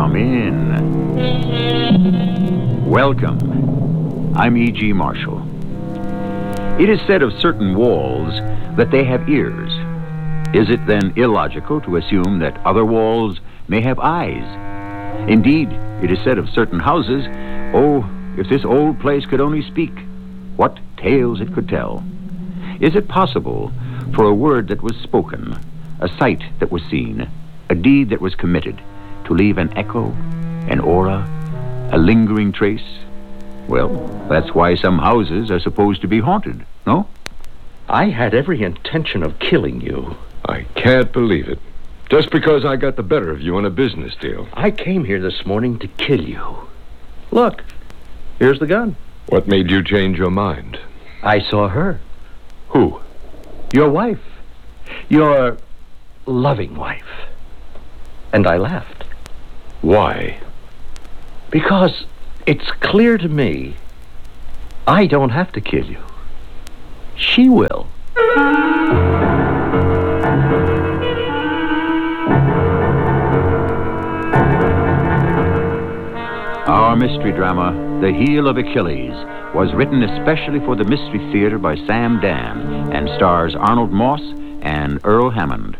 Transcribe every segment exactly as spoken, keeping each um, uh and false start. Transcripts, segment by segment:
Come in. Welcome. I'm E G. Marshall. It is said of certain walls that they have ears. Is it then illogical to assume that other walls may have eyes? Indeed, it is said of certain houses, oh, if this old place could only speak, what tales it could tell. Is it possible for a word that was spoken, a sight that was seen, a deed that was committed, to leave an echo, an aura, a lingering trace? Well, that's why some houses are supposed to be haunted, no? I had every intention of killing you. I can't believe it. Just because I got the better of you in a business deal. I came here this morning to kill you. Look, here's the gun. What made you change your mind? I saw her. Who? Your wife. Your loving wife. And I laughed. Why? Because it's clear to me I don't have to kill you. She will. Our mystery drama, The Heel of Achilles, was written especially for the Mystery Theater by Sam Dan and stars Arnold Moss and Earl Hammond.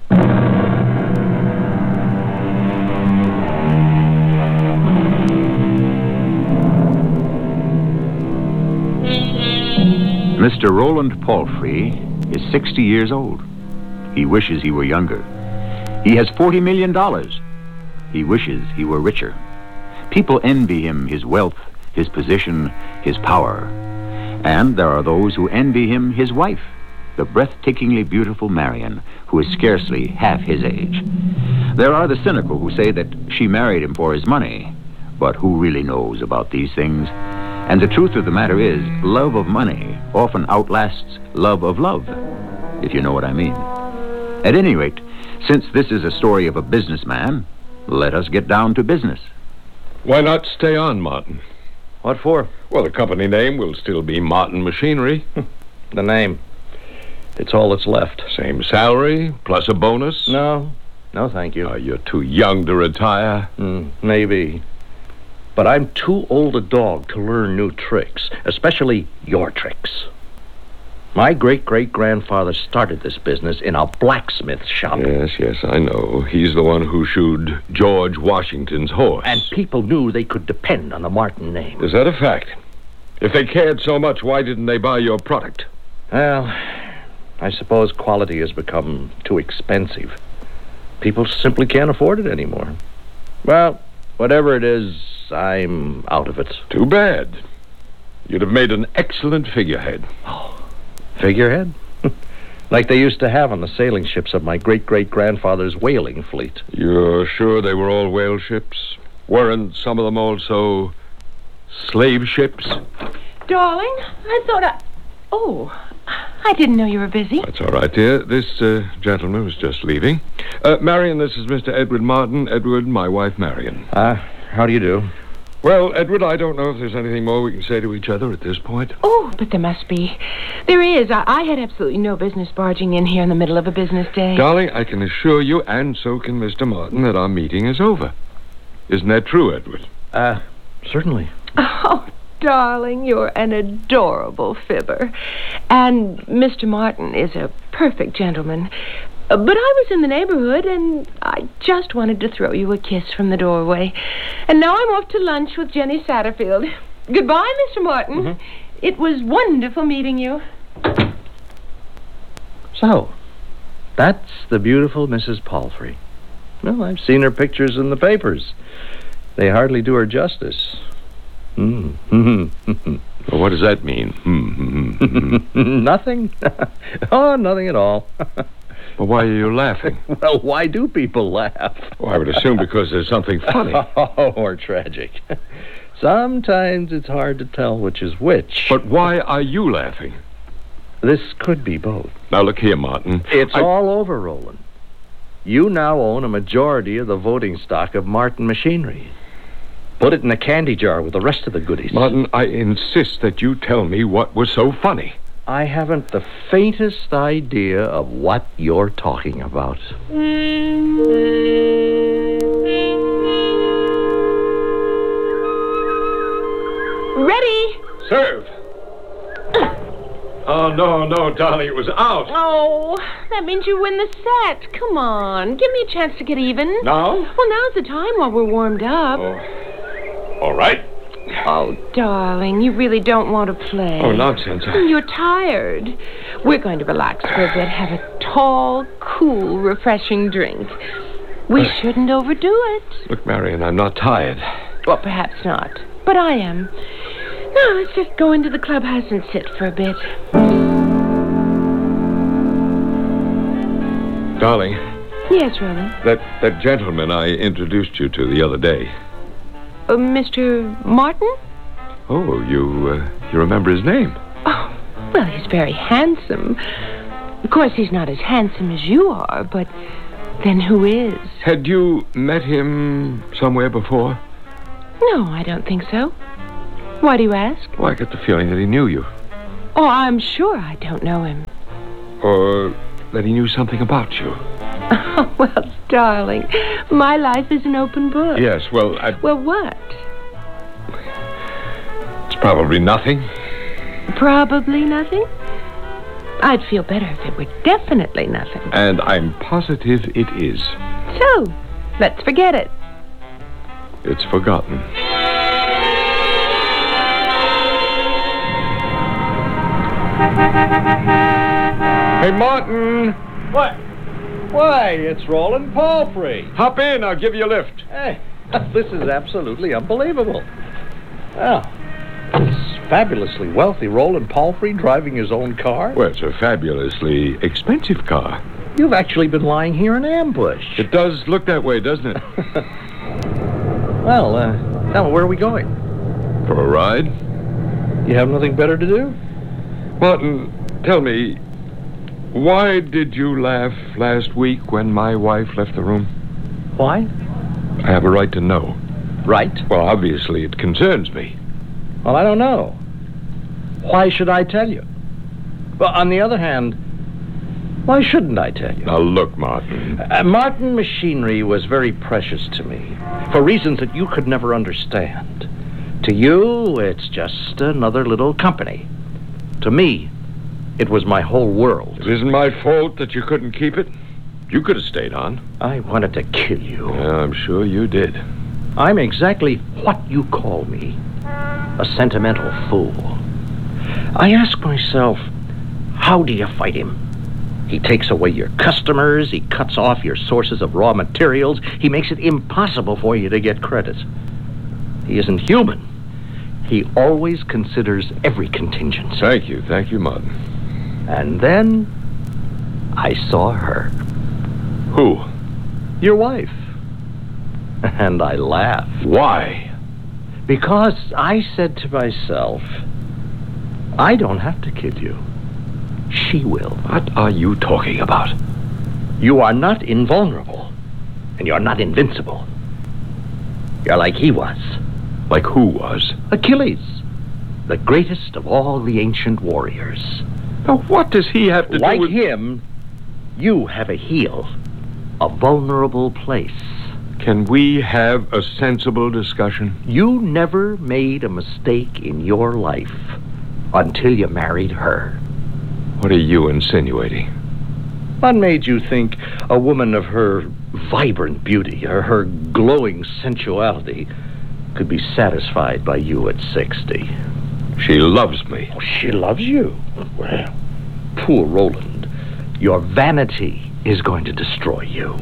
Mister Roland Palfrey is sixty years old. He wishes he were younger. He has forty million dollars. He wishes he were richer. People envy him his wealth, his position, his power. And there are those who envy him his wife, the breathtakingly beautiful Marion, who is scarcely half his age. There are the cynical who say that she married him for his money, but who really knows about these things? And the truth of the matter is, love of money often outlasts love of love, if you know what I mean. At any rate, since this is a story of a businessman, let us get down to business. Why not stay on, Martin? What for? Well, the company name will still be Martin Machinery. The name. It's all that's left. Same salary, plus a bonus? No. No, thank you. Uh, you're too young to retire. Mm, maybe. But I'm too old a dog to learn new tricks, especially your tricks. My great-great-grandfather started this business in a blacksmith shop. Yes, yes, I know. He's the one who shoed George Washington's horse. And people knew they could depend on the Martin name. Is that a fact? If they cared so much, why didn't they buy your product? Well, I suppose quality has become too expensive. People simply can't afford it anymore. Well, whatever it is, I'm out of it. Too bad. You'd have made an excellent figurehead. Oh. Figurehead? Like they used to have on the sailing ships of my great-great-grandfather's whaling fleet. You're sure they were all whale ships? Weren't some of them also slave ships? Darling, I thought I... Oh, I didn't know you were busy. That's all right, dear. This uh, gentleman was just leaving. Uh, Marion, this is Mister Edward Martin. Edward, my wife, Marion. Ah, uh, how do you do? Well, Edward, I don't know if there's anything more we can say to each other at this point. Oh, but there must be. There is. I, I had absolutely no business barging in here in the middle of a business day. Darling, I can assure you, and so can Mister Martin, that our meeting is over. Isn't that true, Edward? Uh, certainly. Oh, darling, you're an adorable fibber. And Mister Martin is a perfect gentleman. But I was in the neighborhood, and I just wanted to throw you a kiss from the doorway. And now I'm off to lunch with Jenny Satterfield. Goodbye, Mister Martin. Mm-hmm. It was wonderful meeting you. So, that's the beautiful Missus Palfrey. Well, I've seen her pictures in the papers. They hardly do her justice. Mm. Well, what does that mean? Nothing. Oh, nothing at all. Well, why are you laughing? Well, why do people laugh? Well, I would assume because there's something funny. Oh, or tragic. Sometimes it's hard to tell which is which. But why are you laughing? This could be both. Now, look here, Martin. It's I... all over, Roland. You now own a majority of the voting stock of Martin Machinery. Put it in a candy jar with the rest of the goodies. Martin, I insist that you tell me what was so funny. I haven't the faintest idea of what you're talking about. Oh, no, no, darling, it was out. Oh, that means you win the set. Come on, give me a chance to get even. Now? Well, now's the time while we're warmed up. Oh. All right. Oh, darling, you really don't want to play. Oh, nonsense. I... You're tired. We're going to relax for a bit, have a tall, cool, refreshing drink. We uh, shouldn't overdo it. Look, Marion, I'm not tired. Well, perhaps not, but I am. Now, let's just go into the clubhouse and sit for a bit. Darling. Yes, Roland? That, that gentleman I introduced you to the other day. Uh, Mister Martin? Oh, you, uh, you remember his name? Oh, well, he's very handsome. Of course, he's not as handsome as you are, but then who is? Had you met him somewhere before? No, I don't think so. Why do you ask? Well, I get the feeling that he knew you. Oh, I'm sure I don't know him. Or that he knew something about you. Oh, well, darling, my life is an open book. Yes, well, I... Well, what? It's probably nothing. Probably nothing? I'd feel better if it were definitely nothing. And I'm positive it is. So, let's forget it. It's forgotten. Hey, Martin! What? Why, it's Roland Palfrey. Hop in, I'll give you a lift. Hey, this is absolutely unbelievable. Well, this fabulously wealthy Roland Palfrey driving his own car? Well, it's a fabulously expensive car. You've actually been lying here in ambush. It does look that way, doesn't it? Well, uh, now where are we going? For a ride? You have nothing better to do? Martin, tell me, why did you laugh last week when my wife left the room? Why? I have a right to know. Right? Well, obviously it concerns me. Well, I don't know. Why should I tell you? Well, on the other hand, why shouldn't I tell you? Now, look, Martin. Uh, Martin Machinery was very precious to me, for reasons that you could never understand. To you, it's just another little company. To me, it was my whole world. It isn't my fault that you couldn't keep it. You could have stayed on. I wanted to kill you. Yeah, I'm sure you did. I'm exactly what you call me. A sentimental fool. I ask myself, how do you fight him? He takes away your customers, he cuts off your sources of raw materials, he makes it impossible for you to get credit. He isn't human. He always considers every contingency. Thank you, thank you, Martin. And then I saw her. Who? Your wife. And I laughed. Why? Because I said to myself, I don't have to kill you. She will. What are you talking about? You are not invulnerable, and you're not invincible. You're like he was. Like who was? Achilles, the greatest of all the ancient warriors. Now, what does he have to like do with... Like him, you have a heel, a vulnerable place. Can we have a sensible discussion? You never made a mistake in your life until you married her. What are you insinuating? What made you think a woman of her vibrant beauty, or her glowing sensuality, could be satisfied by you at sixty? She loves me. Oh, she loves you? Well, poor Roland, your vanity is going to destroy you.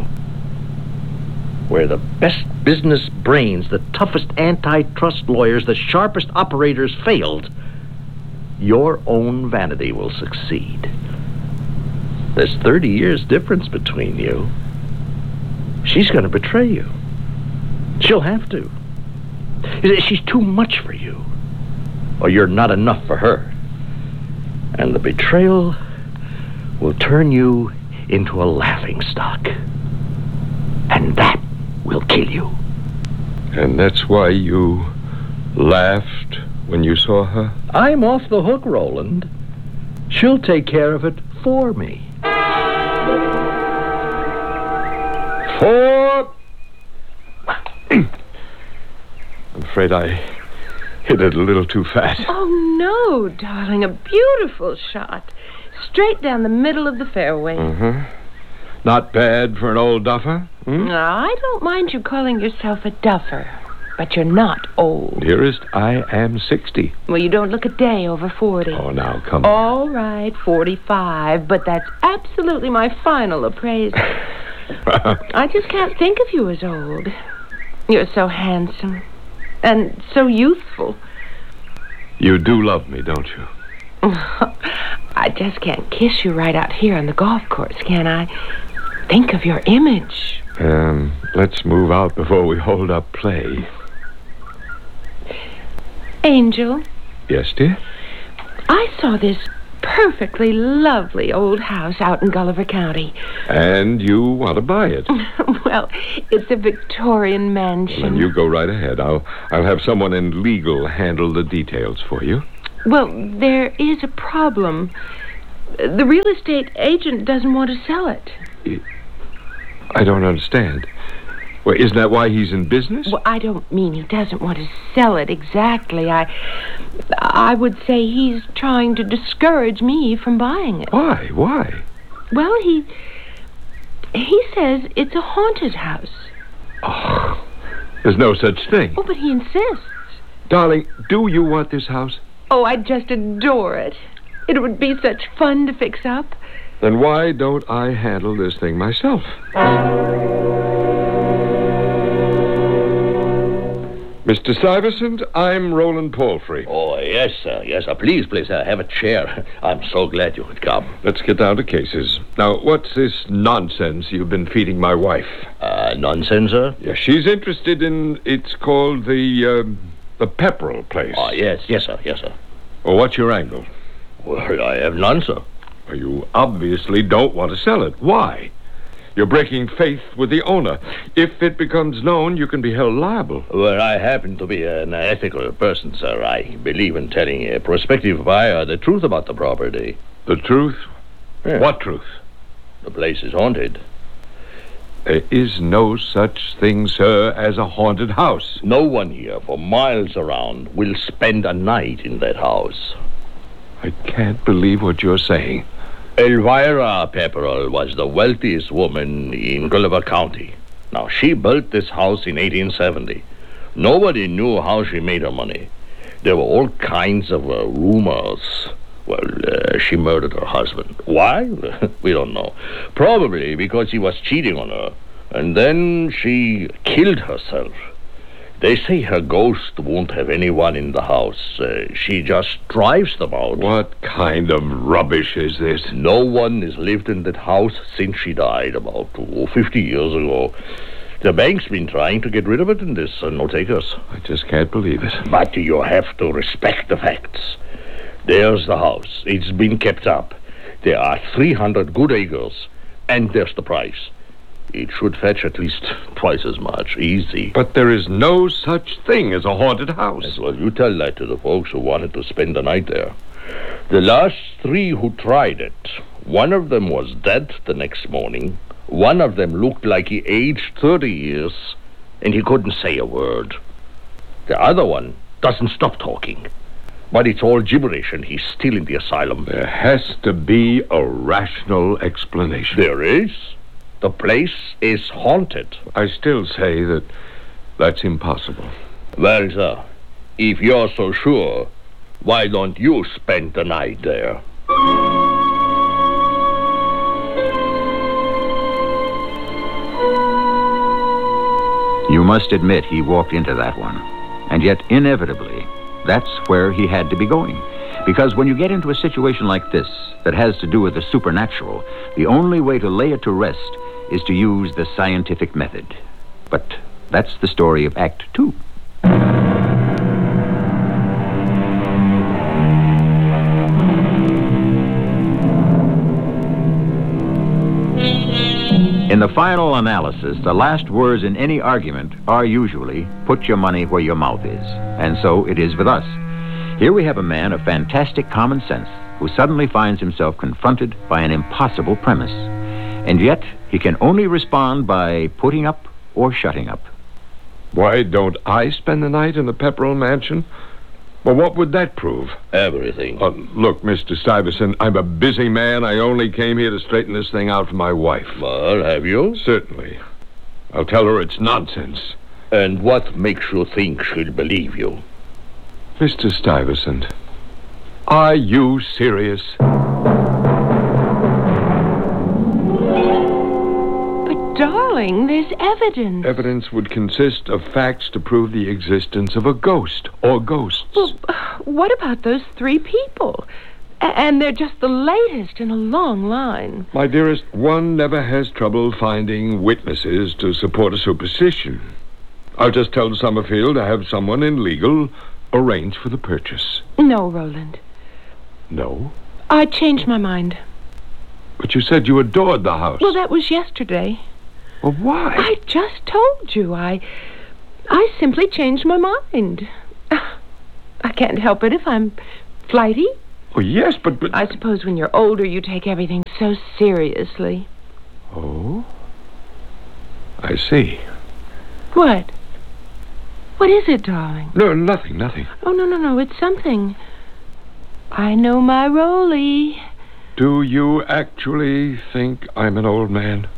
Where the best business brains, the toughest antitrust lawyers, the sharpest operators failed, your own vanity will succeed. There's thirty years difference between you. She's going to betray you. She'll have to. She's too much for you, or you're not enough for her. And the betrayal will turn you into a laughingstock. And that will kill you. And that's why you laughed when you saw her? I'm off the hook, Roland. She'll take care of it for me. For... I'm afraid I hit it a little too fast. Oh, no, darling. A beautiful shot. straight down the middle of the fairway. Uh-huh. Not bad for an old duffer? Hmm? Now, I don't mind you calling yourself a duffer, but you're not old. Dearest, I am sixty. Well, you don't look a day over forty. Oh, now, come on. All right, forty-five, but that's absolutely my final appraisal. I just can't think of you as old. You're so handsome and so youthful. You do love me, don't you? I just can't kiss you right out here on the golf course, can I? Think of your image. Um, let's move out before we hold up play. Angel, Yes, dear? I saw this perfectly lovely old house out in Gulliver County. And you want to buy it? Well, it's a Victorian mansion. Then you go right ahead. I'll I'll have someone in legal handle the details for you. Well, there is a problem. The real estate agent doesn't want to sell it. I don't understand. Well, isn't that why he's in business? Well, I don't mean he doesn't want to sell it exactly. I I would say he's trying to discourage me from buying it. Why? Why? Well, he he says it's a haunted house. Oh, there's no such thing. Oh, but he insists. Darling, do you want this house? Oh, I'd just adore it. It would be such fun to fix up. Then why don't I handle this thing myself? Mister Stuyvesant, I'm Roland Palfrey. Oh, yes, sir. Yes, sir. Please, please, sir. Have a chair. I'm so glad you could come. Let's get down to cases. Now, what's this nonsense you've been feeding my wife? Uh, nonsense, sir? Yeah, she's interested in, it's called the, um, the Pepperell place. Oh, yes, yes, sir. Yes, sir. Well, what's your angle? Well, I have none, sir. Well, you obviously don't want to sell it. Why? You're breaking faith with the owner. If it becomes known, you can be held liable. Well, I happen to be an ethical person, sir. I believe in telling a prospective buyer the truth about the property. The truth? Yeah. What truth? The place is haunted. There is no such thing, sir, as a haunted house. No one here for miles around will spend a night in that house. I can't believe what you're saying. Elvira Pepperell was the wealthiest woman in Gulliver County. Now, she built this house in eighteen seventy. Nobody knew how she made her money. There were all kinds of uh, rumors. Well, uh, she murdered her husband. Why? We don't know. Probably because he was cheating on her. And then she killed herself. They say her ghost won't have anyone in the house. Uh, she just drives them out. What kind of rubbish is this? No one has lived in that house since she died about oh, fifty years ago. The bank's been trying to get rid of it, and there's uh, no takers. I just can't believe it. But you have to respect the facts. There's the house. It's been kept up. There are three hundred good acres, and there's the price. It should fetch at least twice as much. Easy. But there is no such thing as a haunted house. Yes, well, you tell that to the folks who wanted to spend the night there. The last three who tried it, one of them was dead the next morning. One of them looked like he aged thirty years, and he couldn't say a word. The other one doesn't stop talking. But it's all gibberish, and he's still in the asylum. There has to be a rational explanation. There is. The place is haunted. I still say that that's impossible. Well, sir, if you're so sure, why don't you spend the night there? You must admit he walked into that one. And yet, inevitably, that's where he had to be going. Because when you get into a situation like this that has to do with the supernatural, the only way to lay it to rest is to use the scientific method. But that's the story of Act Two. In the final analysis, the last words in any argument are usually, put your money where your mouth is. And so it is with us. Here we have a man of fantastic common sense who suddenly finds himself confronted by an impossible premise. And yet, he can only respond by putting up or shutting up. Why don't I spend the night in the Pepperell mansion? Well, what would that prove? Everything. Uh, look, Mister Stuyvesant, I'm a busy man. I only came here to straighten this thing out for my wife. Well, have you? Certainly. I'll tell her it's nonsense. And what makes you think she'll believe you? Mister Stuyvesant, are you serious? Darling, there's evidence. Evidence would consist of facts to prove the existence of a ghost or ghosts. Well, what about those three people? A- and they're just the latest in a long line. My dearest, one never has trouble finding witnesses to support a superstition. I'll just tell Summerfield to have someone in legal arrange for the purchase. No, Roland. No? I changed my mind. But you said you adored the house. Well, that was yesterday. Well, why? I just told you. I I simply changed my mind. I can't help it if I'm flighty. Oh, yes, but... but... I suppose when you're older, you take everything so seriously. Oh? I see. What? What is it, darling? No, nothing, nothing. Oh, no, no, no. It's something. I know my Rolly. Do you actually think I'm an old man?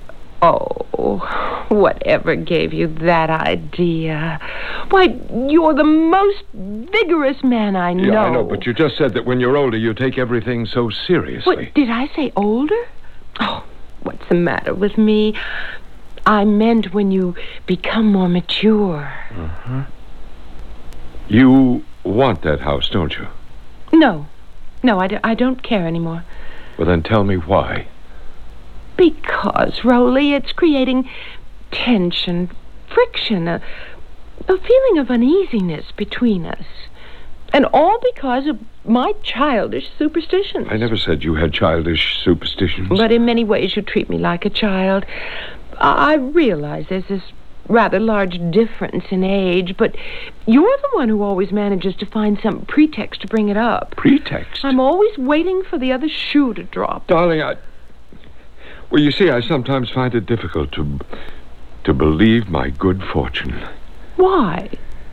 Oh, whatever gave you that idea? Why, you're the most vigorous man I know. Yeah, I know, but you just said that when you're older, you take everything so seriously. What, did I say older? Oh, what's the matter with me? I meant when you become more mature. Uh-huh. You want that house, don't you? No. No, I, d- I don't care anymore. Well, then tell me why. Because, Rolly, it's creating tension, friction, a, a feeling of uneasiness between us. And all because of my childish superstitions. I never said you had childish superstitions. But in many ways you treat me like a child. I, I realize there's this rather large difference in age, but you're the one who always manages to find some pretext to bring it up. Pretext? I'm always waiting for the other shoe to drop. Darling, I... Well, you see, I sometimes find it difficult to... to believe my good fortune. Why?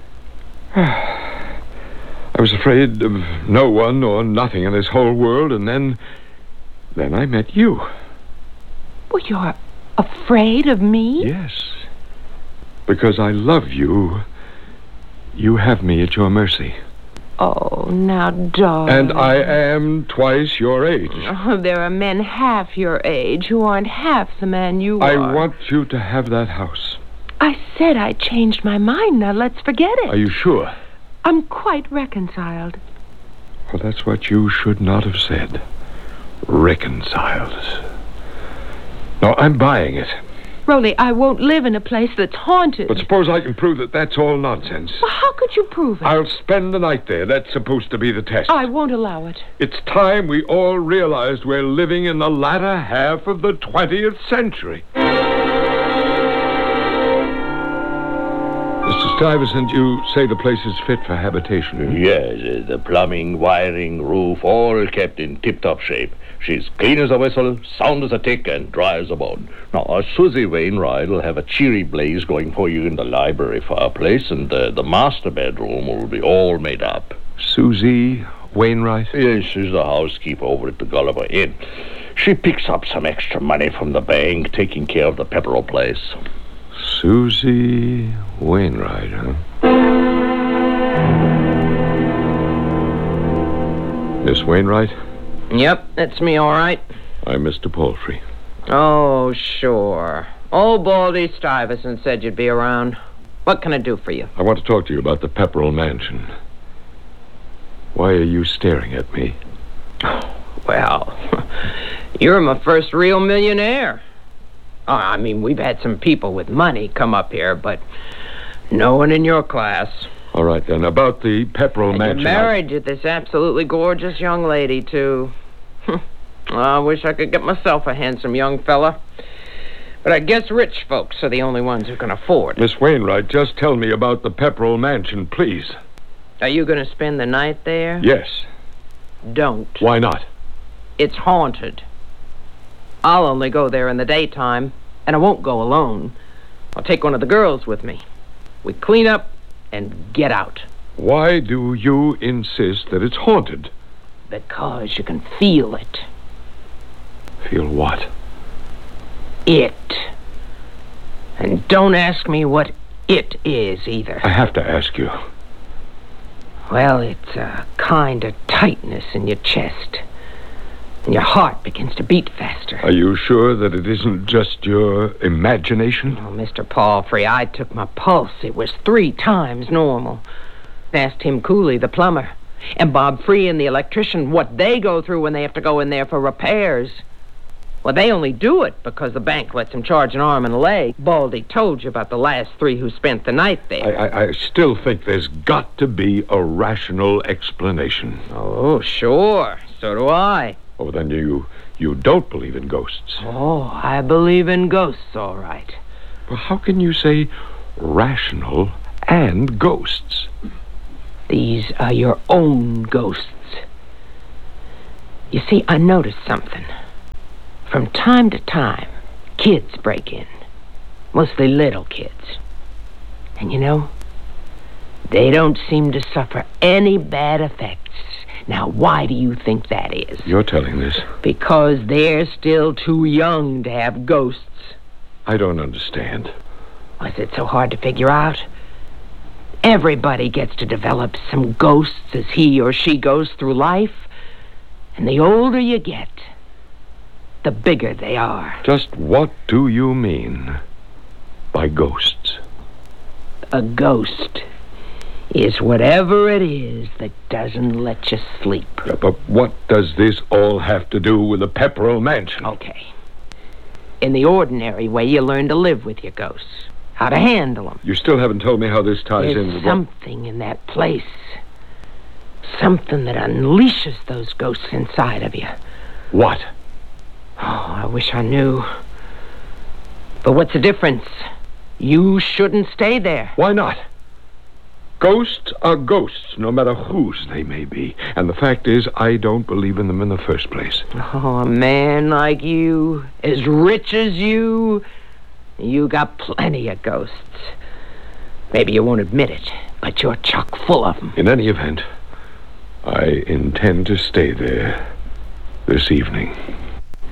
I was afraid of no one or nothing in this whole world, and then... then I met you. Well, you're afraid of me? Yes. Because I love you. You have me at your mercy. Oh, now, darling. And I am twice your age. Oh, there are men half your age who aren't half the man you I are. I want you to have that house. I said I changed my mind. Now, let's forget it. Are you sure? I'm quite reconciled. Well, that's what you should not have said. Reconciled. No, I'm buying it. Rolly, I won't live in a place that's haunted. But suppose I can prove that that's all nonsense. Well, how could you prove it? I'll spend the night there. That's supposed to be the test. I won't allow it. It's time we all realized we're living in the latter half of the twentieth century. Mister Stuyvesant, you say the place is fit for habitation. Yes, uh, the plumbing, wiring, roof, all kept in tip-top shape. She's clean as a whistle, sound as a tick, and dry as a bone. Now, uh, Susie Wainwright will have a cheery blaze going for you in the library fireplace, and uh, the master bedroom will be all made up. Susie Wainwright? Yes, she's the housekeeper over at the Gulliver Inn. She picks up some extra money from the bank, taking care of the Pepperell place. Susie Wainwright, huh? Miss Wainwright? Yep, that's me, all right. I'm Mister Palfrey. Oh, sure. Old Baldy Stuyvesant said you'd be around. What can I do for you? I want to talk to you about the Pepperell Mansion. Why are you staring at me? Well, you're my first real millionaire. Oh, I mean, we've had some people with money come up here, but no one in your class. All right, then, about the Pepperell And Mansion... you're married to this absolutely gorgeous young lady, too. Well, I wish I could get myself a handsome young fella. But I guess rich folks are the only ones who can afford it. Miss Wainwright, just tell me about the Pepperell Mansion, please. Are you going to spend the night there? Yes. Don't. Why not? It's haunted. I'll only go there in the daytime, and I won't go alone. I'll take one of the girls with me. We clean up and get out. Why do you insist that it's haunted? Because you can feel it. Feel what? It. And don't ask me what it is either. I have to ask you. Well, it's a kind of tightness in your chest. And your heart begins to beat faster. Are you sure that it isn't just your imagination? Oh, Mister Palfrey, I took my pulse. It was three times normal. Asked Tim Cooley, the plumber, and Bob Free and the electrician what they go through when they have to go in there for repairs. Well, they only do it because the bank lets them charge an arm and a leg. Baldy told you about the last three who spent the night there. I, I, I still think there's got to be a rational explanation. Oh, sure. So do I. Oh, then you you don't believe in ghosts. Oh, I believe in ghosts, all right. Well, how can you say rational and ghosts? These are your own ghosts. You see, I noticed something. From time to time, kids break in. Mostly little kids. And you know, they don't seem to suffer any bad effects. Now, why do you think that is? You're telling this. Because they're still too young to have ghosts. I don't understand. Was it so hard to figure out? Everybody gets to develop some ghosts as he or she goes through life. And the older you get, the bigger they are. Just what do you mean by ghosts? A ghost is whatever it is that doesn't let you sleep. Yeah, but what does this all have to do with the Pepperell Mansion? Okay. In the ordinary way, you learn to live with your ghosts. How to handle them. You still haven't told me how this ties There's in with something in that place. Something that unleashes those ghosts inside of you. What? Oh, I wish I knew. But what's the difference? You shouldn't stay there. Why not? Ghosts are ghosts, no matter whose they may be. And the fact is, I don't believe in them in the first place. Oh, a man like you, as rich as you, you got plenty of ghosts. Maybe you won't admit it, but you're chock full of them. In any event, I intend to stay there this evening.